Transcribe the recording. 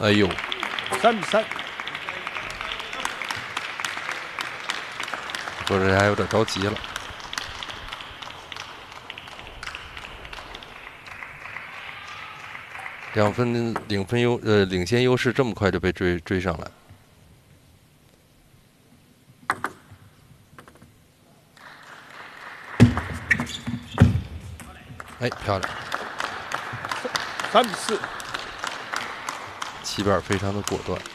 哎呦 3比3。 说这还有点着急了。2分领先优势这么快就被追上来。哎，漂亮 ！3比4。 齐贝尔非常的果断。